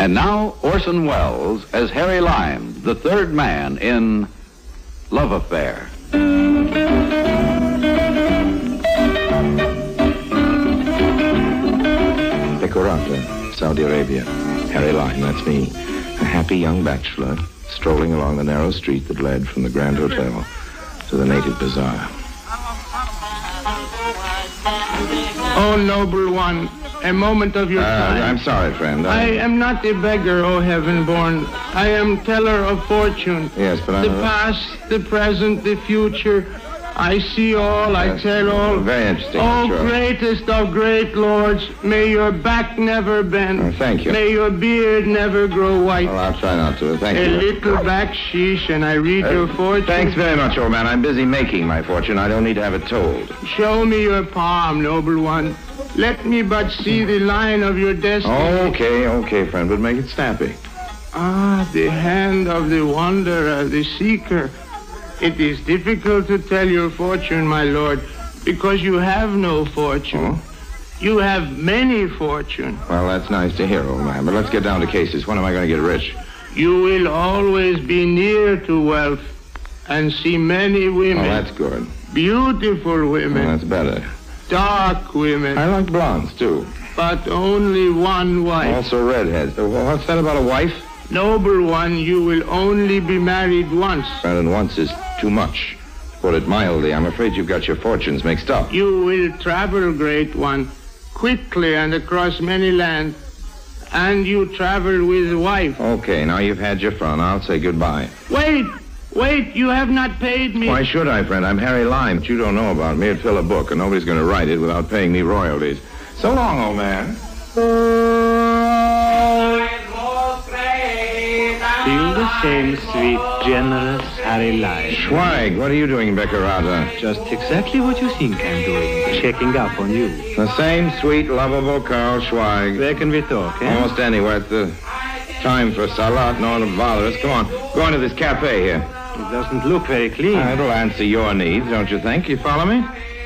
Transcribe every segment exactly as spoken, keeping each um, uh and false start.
And now, Orson Welles as Harry Lime, the third man in Love Affair. Decorata, Saudi Arabia. Harry Lime, that's me. A happy young bachelor strolling along the narrow street that led from the Grand Hotel to the native bazaar. Oh, noble one, a moment of your Uh, time. I'm sorry, friend. I... I am not a beggar, O heaven-born. I am teller of fortune. Yes, but I'm... The past, the present, the future. I see all, I Yes, tell all. very interesting, Oh, I'm sure. greatest of great lords, may your back never bend. Oh, thank you. May your beard never grow white. Well, I'll try not to. Thank a you. little backsheesh, and I read Uh, your fortune. Thanks very much, old man. I'm busy making my fortune. I don't need to have it told. Show me your palm, noble one. Let me but see the line of your destiny. Okay, okay, friend, but make it snappy. Ah, the hand of the wanderer, the seeker. It is difficult to tell your fortune, my lord, because you have no fortune. Oh? You have many fortune. Well, that's nice to hear, old man, but let's get down to cases. When am I going to get rich? You will always be near to wealth and see many women. Oh, that's good. Beautiful women. Well, that's better. Dark women. I like blondes, too. But only one wife. Also redheads. Uh, well, what's that about a wife? Noble one, you will only be married once. Well, and once is too much. To put it mildly, I'm afraid you've got your fortunes mixed up. You will travel, great one, quickly and across many lands. And you travel with a wife. Okay, now you've had your fun. I'll say goodbye. Wait! Wait, you have not paid me. Why should I, friend? I'm Harry Lime. But you don't know about me. It'd fill a book, and nobody's going to write it without paying me royalties. So long, old man. Feel the same sweet, generous Harry Lime. Schweig, what are you doing, Beccarata? Just exactly what you think I'm doing. Checking up on you. The same sweet, lovable Carl Schweig. Where can we talk, eh? Almost anywhere. It's the time for salat. No one will bother us. Come on. Go into this cafe here. It doesn't look very clean. Uh, it'll answer your needs, don't you think? You follow me?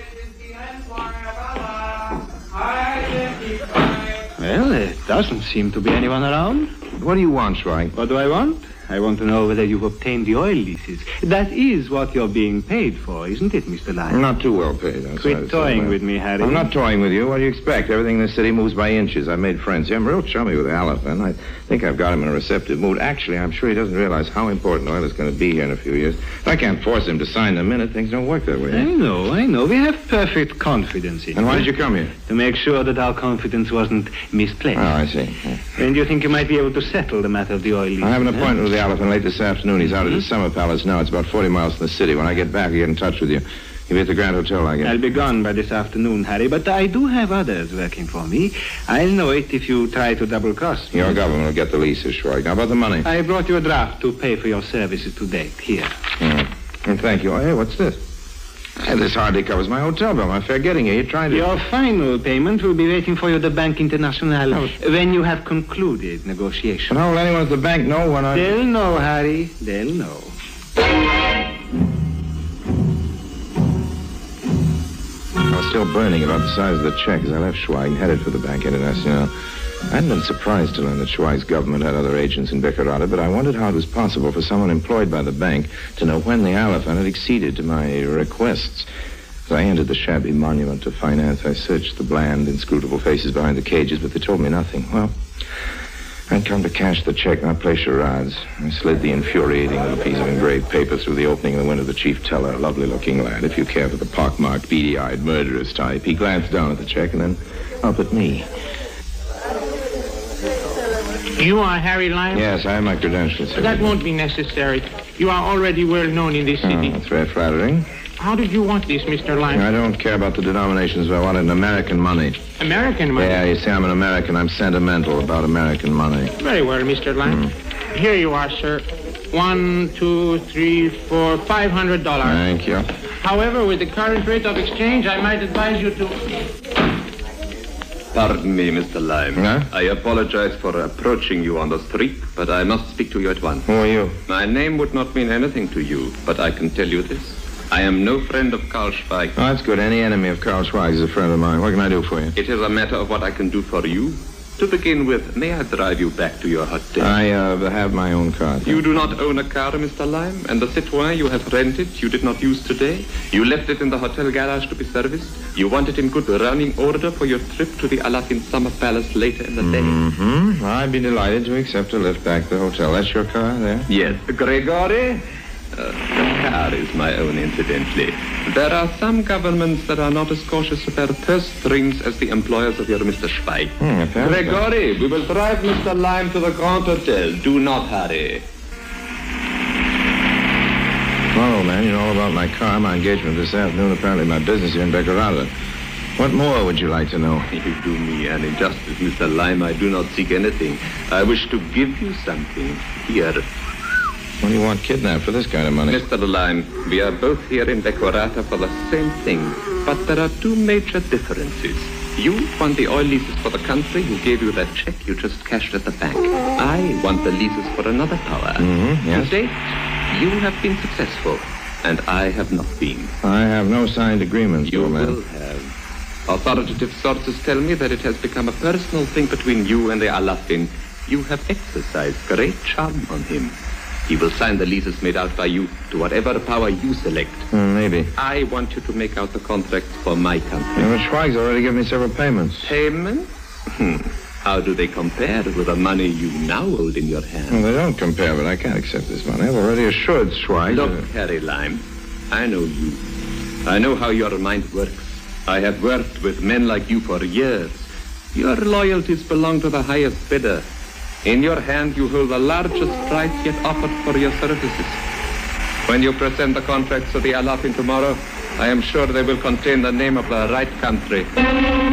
Well, there doesn't seem to be anyone around. What do you want, Schweig? What do I want? I want to know whether you've obtained the oil leases. That is what you're being paid for, isn't it, Mister Lime? I'm not too well paid. I'm sorry to Quit say toying that. with me, Harry. I'm not toying with you. What do you expect? Everything in this city moves by inches. I've made friends here. I'm real chummy with Alaphan. I think I've got him in a receptive mood. Actually, I'm sure he doesn't realize how important oil is going to be here in a few years. If I can't force him to sign the minute, things don't work that way. I know, I know. We have perfect confidence in And why you. did you come here? To make sure that our confidence wasn't misplaced. Oh, I see. Yeah. When do you think you might be able to settle the matter of the oil leases? I have an huh? appointment with the Alaphan late this afternoon. He's out at his Mhm. summer palace now. It's about forty miles from the city. When I get back, I'll get in touch with you. You'll be at the Grand Hotel, I guess. I'll be gone by this afternoon, Harry, but I do have others working for me. I'll know it if you try to double-cross me. Your government will get the leases, Schweig. How about the money? I brought you a draft to pay for your services to date. Here. Mm. And thank you. Oh, hey, what's this? Hey, this hardly covers my hotel bill. My fare getting here. You're trying to... Your final payment will be waiting for you at the Bank International Oh. when you have concluded negotiations. But how will anyone at the bank know when I... They'll know, Harry. They'll know. I was still burning about the size of the check as I left Schweig and headed for the Bank International. I hadn't been surprised to learn that Schweig's government had other agents in Beccarata, but I wondered how it was possible for someone employed by the bank to know when the Alaphan had acceded to my requests. As I entered the shabby monument to finance, I searched the bland, inscrutable faces behind the cages, but they told me nothing. Well, I'd come to cash the check, not play charades. I slid the infuriating little piece of engraved paper through the opening in the window of the chief teller, a lovely-looking lad, if you care for the pockmarked, beady-eyed, murderous type. He glanced down at the check and then up at me. You are Harry Lime? Yes, I have my credentials. That won't be necessary. You are already well known in this city. Oh, that's very flattering. How did you want this, Mister Lime? I don't care about the denominations. I wanted American money. American money? Yeah, you see, I'm an American. I'm sentimental about American money. Very well, Mister Lime. Mm. Here you are, sir. One, two, three, four, five hundred dollars. Thank you. However, with the current rate of exchange, I might advise you to... Pardon me, Mister Lime. Huh? I apologize for approaching you on the street, but I must speak to you at once. Who are you? My name would not mean anything to you, but I can tell you this. I am no friend of Carl Schweig. Oh, that's good. Any enemy of Carl Schweig is a friend of mine. What can I do for you? It is a matter of what I can do for you. To begin with, may I drive you back to your hotel? I uh, have my own car. You do not own a car, Mister Lime, and the Citroën you have rented you did not use today. You left it in the hotel garage to be serviced. You want it in good running order for your trip to the Alafin Summer Palace later in the day. Mm-hmm. I'd be delighted to accept a lift back to the hotel. That's your car there? Yes. Gregory? Uh, the car is my own, incidentally. There are some governments that are not as cautious of their purse strings as the employers of your Mister Schweig. Hmm, apparently. Gregory, we will drive Mister Lime to the Grand Hotel. Do not hurry. Well, old man, you know all about my car, my engagement this afternoon, apparently my business here in Beccarata. What more would you like to know? You do me an injustice, Mister Lime. I do not seek anything. I wish to give you something. Here. What do you want kidnapped for this kind of money? Mister Lime, we are both here in Beccarata for the same thing, but there are two major differences. You want the oil leases for the country who gave you that check you just cashed at the bank. I want the leases for another power. Mm-hmm, yes. To date, you have been successful, and I have not been. I have no signed agreements, You old man. will have. Authoritative sources tell me that it has become a personal thing between you and the Alafin. You have exercised great charm on him. He will sign the leases made out by you to whatever power you select. Hmm, maybe. I want you to make out the contracts for my country. Yeah, but Schweig's already given me several payments. Payment? Hmm. How do they compare with the money you now hold in your hand? Well, they don't compare, but I can't accept this money. I've already assured Schweig. Look, uh, Harry Lime, I know you. I know how your mind works. I have worked with men like you for years. Your loyalties belong to the highest bidder. In your hand, you hold the largest price yet offered for your services. When you present the contracts to the Alafin tomorrow, I am sure they will contain the name of the right country. A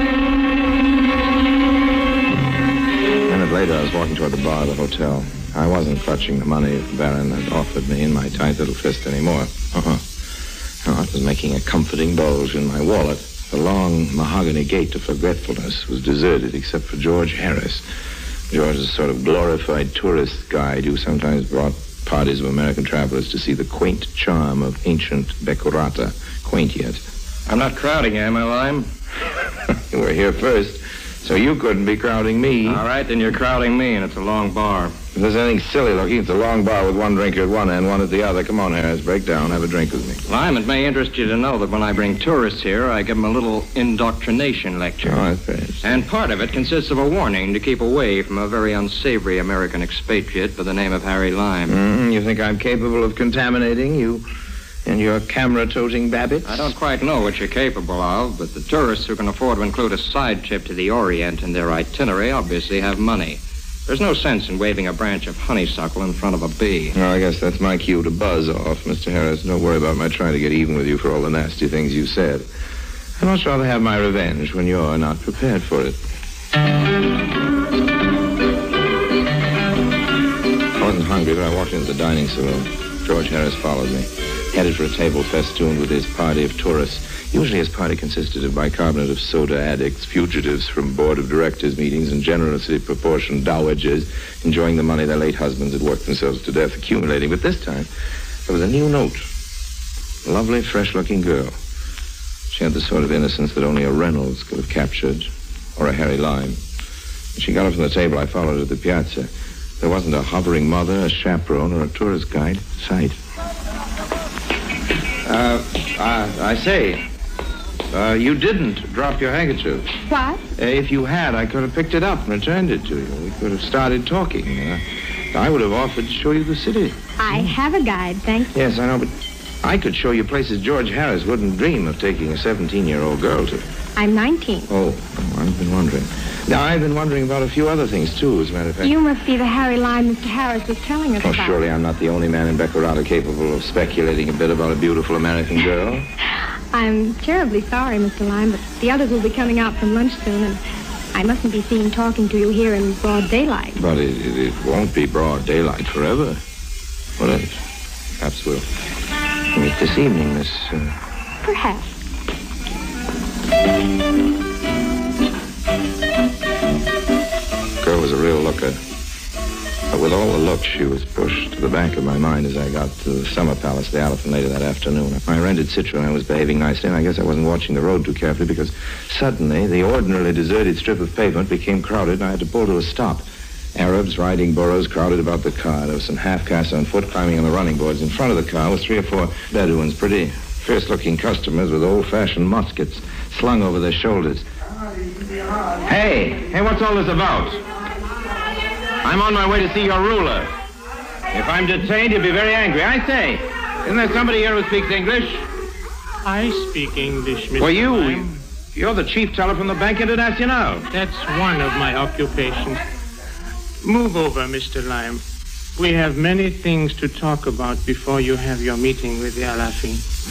minute later, I was walking toward the bar of the hotel. I wasn't clutching the money the Baron had offered me in my tight little fist anymore. Uh-huh. No, it was making a comforting bulge in my wallet. The long mahogany gate to forgetfulness was deserted except for George Harris. George is a sort of glorified tourist guide who sometimes brought parties of American travelers to see the quaint charm of ancient Beccarata. Quaint yet. I'm not crowding you, am I, Lime? You were here first, so you couldn't be crowding me. All right, then you're crowding me, and it's a long bar. If there's anything silly looking, it's a long bar with one drinker at one end, one at the other. Come on, Harris, break down, have a drink with me. Lime, it may interest you to know that when I bring tourists here, I give them a little indoctrination lecture. Oh, that's very interesting. And part of it consists of a warning to keep away from a very unsavory American expatriate by the name of Harry Lime. Mm, you think I'm capable of contaminating you and your camera-toting Babbitts? I don't quite know what you're capable of, but the tourists who can afford to include a side trip to the Orient in their itinerary obviously have money. There's no sense in waving a branch of honeysuckle in front of a bee. Well, I guess that's my cue to buzz off, Mister Harris. Don't worry about my trying to get even with you for all the nasty things you said. I'd much rather have my revenge when you're not prepared for it. I wasn't hungry, but I walked into the dining saloon. George Harris followed me, headed for a table festooned with his party of tourists. Usually his party consisted of bicarbonate of soda addicts, fugitives from board of directors meetings, and generously proportioned dowagers enjoying the money their late husbands had worked themselves to death accumulating. But this time, there was a new note. A lovely, fresh-looking girl. She had the sort of innocence that only a Reynolds could have captured, or a Harry Lime. When she got up from the table, I followed her to the piazza. There wasn't a hovering mother, a chaperone, or a tourist guide in sight. Uh, uh, I say, uh, you didn't drop your handkerchief. What? Uh, if you had, I could have picked it up and returned it to you. We could have started talking. Uh, I would have offered to show you the city. I have a guide, thank you. Yes, I know, but I could show you places George Harris wouldn't dream of taking a seventeen-year-old girl to. I'm nineteen. Oh, oh, I've been wondering. Now, I've been wondering about a few other things, too, as a matter of fact. You must be the Harry Lime Mister Harris was telling us Oh, about. surely I'm not the only man in Beccarata capable of speculating a bit about a beautiful American girl. I'm terribly sorry, Mister Lime, but the others will be coming out from lunch soon, and I mustn't be seen talking to you here in broad daylight. But it, it, it won't be broad daylight forever. Well, then, perhaps we'll meet this evening, Miss... Uh... Perhaps. Girl was a real looker. But with all the looks, she was pushed to the back of my mind as I got to the Summer Palace, the Elephant, later that afternoon. My rented Citroen, I was behaving nicely, and I guess I wasn't watching the road too carefully because suddenly the ordinarily deserted strip of pavement became crowded, and I had to pull to a stop. Arabs riding burros crowded about the car. There were some half-castes on foot climbing on the running boards. In front of the car was three or four Bedouins, pretty fierce-looking customers with old-fashioned muskets slung over their shoulders. Hey, hey, what's all this about? I'm on my way to see your ruler. If I'm detained, you'll be very angry. I say, isn't there somebody here who speaks English? I speak English, Mister Well, you, Lime. you're the chief teller from the Bank International. That's one of my occupations. Move over, Mister Lime. We have many things to talk about before you have your meeting with the Alafin.